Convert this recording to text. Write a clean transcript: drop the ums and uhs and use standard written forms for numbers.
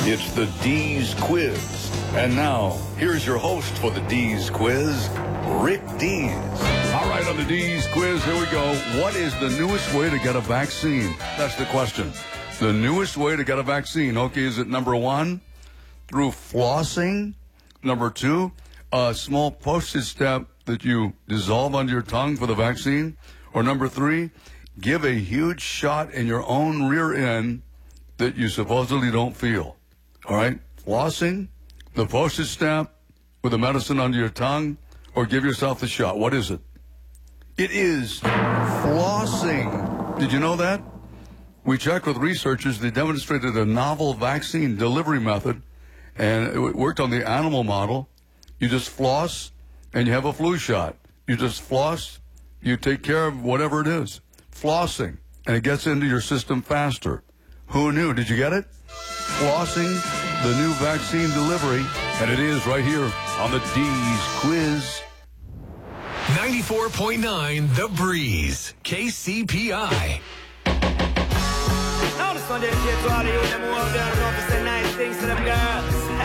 It's the D's Quiz. And now, here's your host for the D's Quiz, Rick Dees. All right, on the D's Quiz, here we go. What is the newest way to get a vaccine? That's the question. The newest way to get a vaccine. Okay, is it number one, through flossing? Number two, a small postage stamp that you dissolve under your tongue for the vaccine? Or number three, give a huge shot in your own rear end that you supposedly don't feel. All right? Flossing, the postage stamp with the medicine under your tongue, or give yourself the shot. What is it? It is flossing. Did you know that? We checked with researchers. They demonstrated a novel vaccine delivery method, and it worked on the animal model. You just floss, and you have a flu shot. You just floss, you take care of whatever it is. Flossing, and it gets into your system faster. Who knew? Did you get it? Flossing, the new vaccine delivery, and it is right here on the D's Quiz. 94.9 The Breeze, KCPI. Now this one dedicated to all the youth that move out there and know to say nice things to them girls.